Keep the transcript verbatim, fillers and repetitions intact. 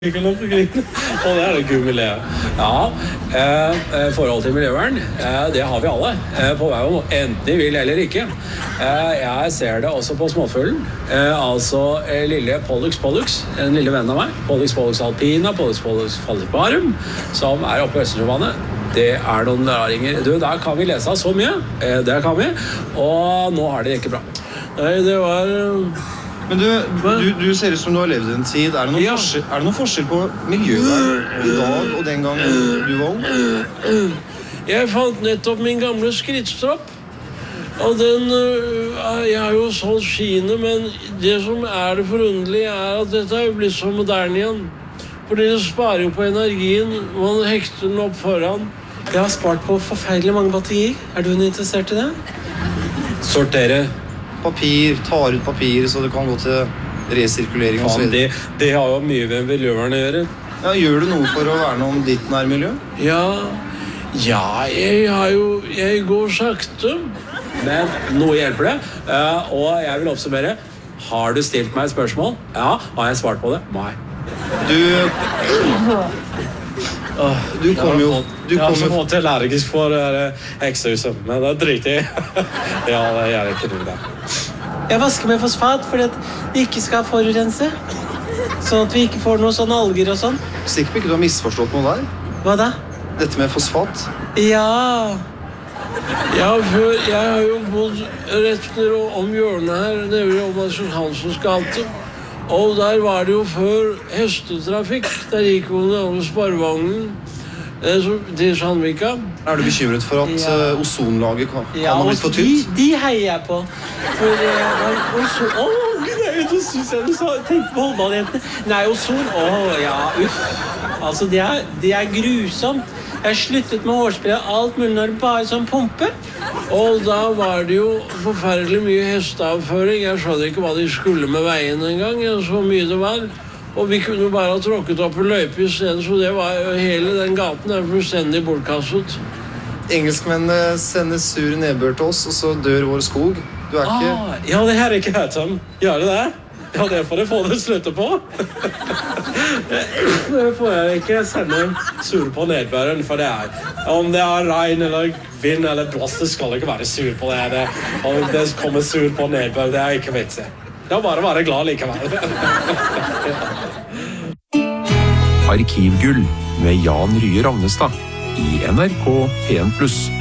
Ikke lov til å grine. Og det er det gul miljø. Ja, eh, forhold til miljøvern, eh, det har vi alle eh, på vei om, enten de vil eller ikke. Eh, jeg ser det også på småfuglen. Eh, altså eh, lille Pollux Pollux, en lille venn av meg, Pollux Pollux alpina, Pollux Pollux falciparum, som er oppe i Østersjøvannet. Det er noen raringer. Du, der kan vi lese av så mye. Eh, det kan vi. Og nå har det ikke bra. Nei, det var... Men du, du, du ser ut som du har levd en tid. Er det noen, ja. forskjell, er det noen forskjell på miljøvern i dag og den gangen du var ung? Jeg fant nettopp min gamle skrittstropp. Og den, jeg har jo solgt skiene, men det som er det forunderlige er at dette er jo blitt så moderne igjen. Fordi det sparer jo på energien. Man hekter den opp foran. Jeg har spart på forferdelig mange batterier. Er du interessert i det? Sortere. Papir, tar ut papir så det kan gå til resirkulering og så videre. Det, det har jo mye med miljøvern å gjøre. Ja, gjør du noe for å verne om ditt nærmiljø? Ja, ja jeg har jo, jeg går sakte. Men noe hjelper det. Uh, og jeg vil oppsummere. Har du stilt meg et spørsmål? Ja, har jeg svart på det? Nei. Du... Du kom jo... Du jeg har kom så fått allergisk for heksehuset, men det er dritig. Ja, det gjør ikke du det. Jeg vasker med fosfat fordi at vi ikke skal forurense. Sånn at vi ikke får noen sånne alger og sånn. Sikker på ikke du har misforstått noe der? Hva da? Dette med fosfat? Ja. Ja, for jeg har jo bodd rett om hjørnet her, nede om Hansens gate. Og der var det jo før hestetrafikk. Der gikk jo ned over sparvognen til Sandvika. Er du bekymret for at ja. uh, ozonlaget kan, kan ja, ha blitt for tynt? De, de heier jeg på. For uh, ozon... Åh, oh, det er jo det synes jeg du sa. Tenk på håndballjentene. Nei, ozon... Åh, oh, ja, uff. Altså, det er, det er grusomt. Jeg sluttet med hårspray og alt mulig når det bare sånn pumpe. Og da var det jo forferdelig mye hesteavføring. Jeg skjønner ikke hva de skulle med veien en gang, så mye det var. Og vi kunne bare ha tråkket opp en løype i stedet, så det var jo hele den gaten er fullstendig bortkastet. Engelskmennene sender sur nedbør til oss, og så dør vår skog. Du er ikke... Ah, ja, det her er ikke hørt om. Gjør det det? Ja, det får jeg få det slutte på. Det får jeg ikke sende sur på nedbøren, for det er... Om det er regn eller vind eller blåst, det skal ikke være sur på det. det om det kommer sur på nedbør, det er ikke vits i. Det er bare å være glad likevel. Arkivgull med Jan Rye Ragnestad i N R K P en pluss.